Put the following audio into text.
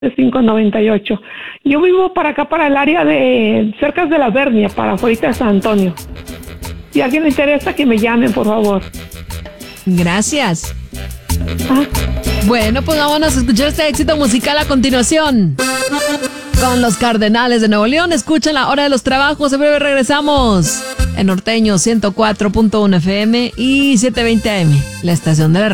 598. Yo vivo para acá, para el área de cerca de la Bernia, para afuera de San Antonio. Si a alguien le interesa, que me llamen, por favor. Gracias. Ah. Bueno, pues vámonos a escuchar este éxito musical a continuación. Con los Cardenales de Nuevo León, escuchan La Hora de los Trabajos. En breve regresamos en Norteño 104.1 FM y 720 AM, la estación de la